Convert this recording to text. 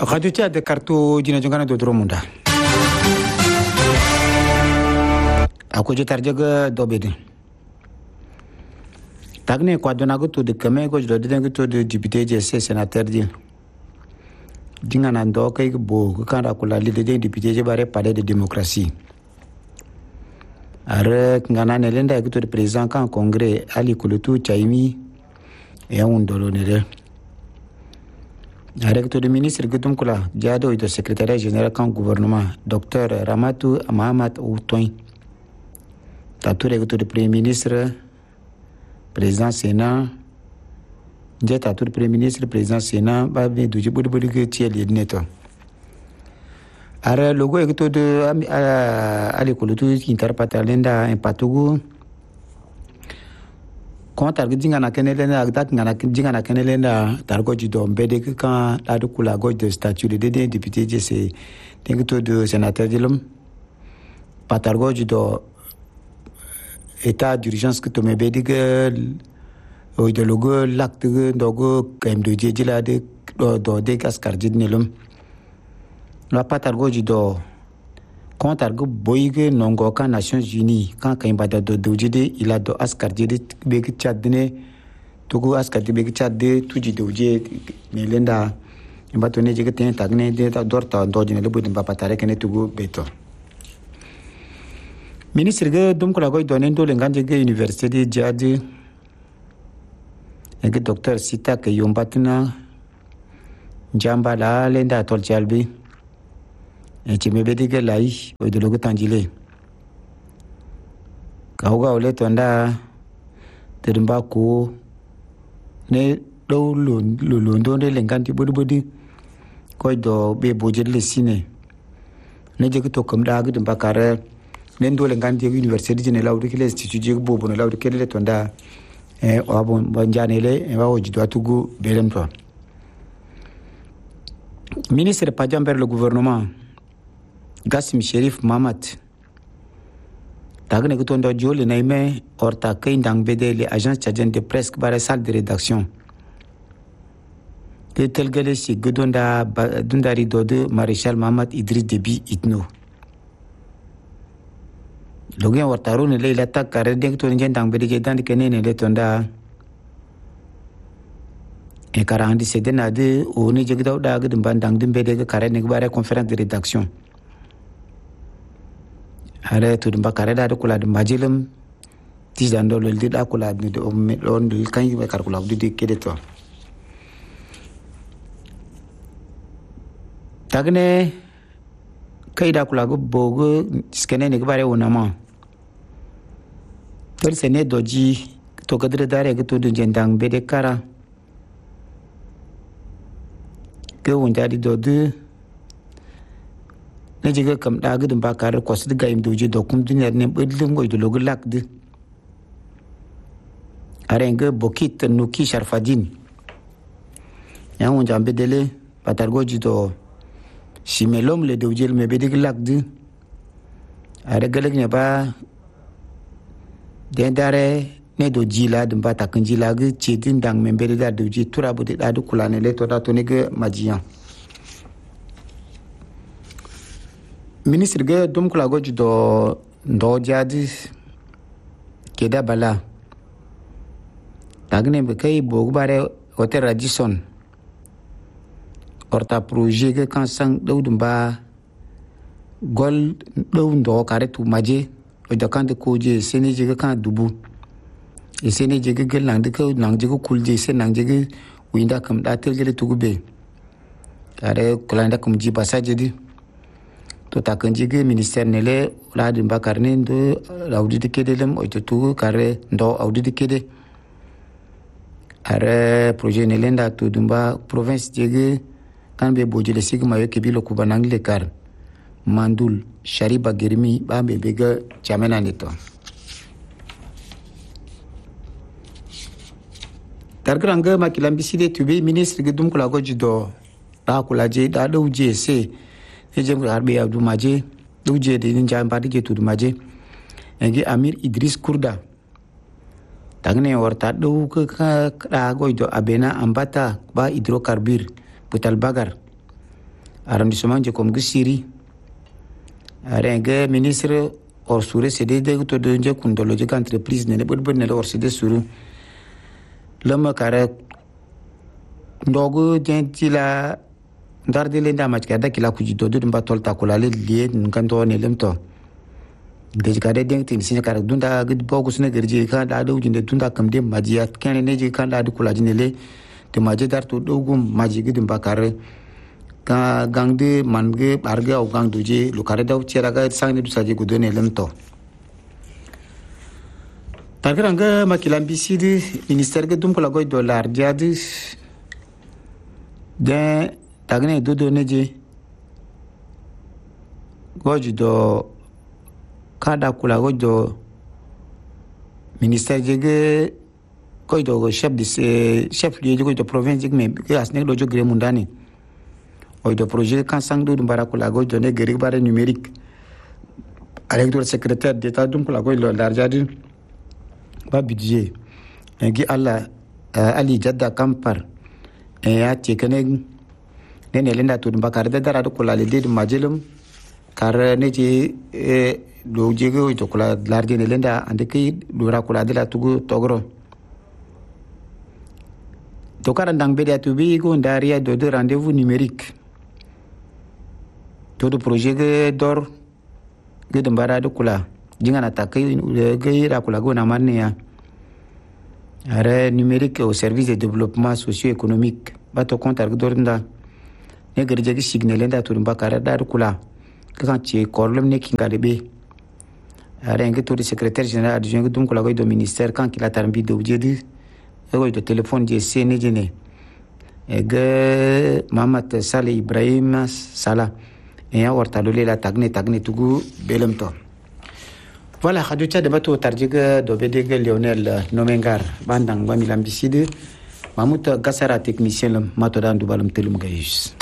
Radio Tchad kartu jina jongana do dromunda. Aku je tarjaga dobede. Tagne kwa donago to de kame go jdo de to de député JC sénateur di. Dinga nan do kay bo kan akula li de député je bare palais de démocratie. Are ngana ne lenda to de président kan congrès Ali Kulutu Chaimi e un dolo ne. Avec le ministre Gudum Kula, Diado et le secrétaire général du gouvernement, Dr Ramatou Mahamat Outoin. Tatou avec le premier ministre, président Sénat, Tatou le premier ministre, président Sénat, Babi Dujibou de Thiel Neto. Alors, le logo avec le de Alikolutu qui interprète l'Enda en Patougou. Quand tu as na kenelena dinga na kenelena targo jido mbede kan la de kula gauche de statut de député c'est dingo de sénateur de l'homme patargo jido état d'urgence que to mbede que o de logo l'acte dogo quand de jela de do gaskar jidne l'homme la patargo jido quand targo boyge nongo kan Nations Unies quand bada do jide il a do askar jide beg chadne togo askar de beg chadde tuji do je ne lenda imbato ne jige ten tagne de dorta do jine le bodin papatare kene togo beto ministre ge dum ko la goy donen do lenganje ge université de Djadi e ge docteur Sita ke yombatna jamba la lenda tol jalbi e ci me bedi ke lai o de logo tangile kauga ole tonda tedumba ko ne do lo ndo le nganti bodi ko do be boje le sine ne je to kam da gudum bakare ne ndo le nganti université de lawdi ke institut je bobo ne lawdi ke le tonda e o abon banjanele e wa o jido atugo belem to ministre Pajamber le gouvernement Gassim Sherif Mamat Tagne Gutondo Joli Naime Orta Keindang Bede les agences tchadiennes de presse bare salle de rédaction que tel gele si Gudonda Dundari Dodo Maréchal Mamat Idriss Déby Itno Logien Ortaru ne le attaque carré deng to ngendang bede dan de kenene le tonda e karandi sedena de o ni jegdaw da gudum bandang dum bede carré ne bare conférence de rédaction are to dum bakare da kula dum majilam ti dando lol di da kula ni do on dil kan yi kar kula di kede to tagne kai da kula go bogo skene ne bare wonama tel sene doji to kadre dare go to dun jendang bede kara ke wonja di dodu ne jiga kam da gudun ba kare kwasu diga im doje do kum duniyar ne bedlum go do logo lakde arenga bokit nuki sharfadin ya on jambe dele patargo jido simelom le doje me bedig lakde are galeg ne ba den dare ne do jila dum ba takin jila ge chedin dang membere da doje turabu de da du kulane le to da to ne ge majiyan ministre ge dum kula goji do jadi keda bala tagne be kay bogbare hotel Radisson orta projet ge kan sang dum ba gol ndo kare tu maje o da kan de koje sene je kan dubu e sene je ge lang de ko nang je ko kulje se nang je ge winda kam da tel ge tugube kare kulanda kum ji basaje di to takanjige ministère nele la dimba karne ndo audit kede lem o to kare ndo audit kede are projet nele nda to dumba province jege kan be bojele sigma yo kebilo kubanang le kar mandul shariba germi ba be bega chamena neto targranga makilambi side tubi ministre gedum kula gojido da kula je da do je se ejem arbe abdou maje duje de ninja mbadi ke tudu maje enge Amir Idris Kurda tagne warta do ka da goido abena ambata ba hydrocarbure putal bagar arrondissement de comme Siri arenge ministre or sure cede de to de je kundolo je entreprise ne bod ne or cede suru lama kare ndogo gentila ndarde le ndama kada kila kujido do mba tolta kula le lie nkanto ne lemto de kada den tin sin kare dunda gid bogus ne gerje ka da do jinde dunda kam de majiya kene ne je kan da kula jinele de maje dar to dogum maji gid mba kare ka gangde mange barga o gang duje lu kare daw cera ga sangne du saje gudo ne lemto tagranga makilambi sidi ministère ge dum kula goy dollar jadi de tagne dodo neje goji do kada kula goji do ministère jege goji do chef lieu goji do province me ke asne do jogre mundani oy do projet kan sang do mbara kula goji do ne geri bare numérique avec le secrétaire d'état dum kula goji do larjadi ba budget ngi alla ali jadda kampar ya tekene ne lenda to bakar da dara kula le de majelum kar ne je do jege to kula larde ne lenda ande kai dura kula de la tugu togro to kar ndang be to bi go ndaria do de rendez-vous numérique to do projet ge dor ge de mbara de kula jingana takai ge ra kula go na mania are numérique au service de développement socio-économique bato kontar gdornda ne gerje gi signale nda to bakara dar kula kan ci korlum ne kinga debe are ngi to secrétaire général adjoint dum kula go do ministère kan kila tarbi do jedi go do téléphone je sene jene ge Mamat Saleh Ibrahim Sala e ya warta dole la tagne tugu belemto. Voilà, radio tchad bato tarjiga do bedege Lionel Nomengar bandang bamilam biside Mahmoud Gassara technicien mato dan dubalum telum gayus.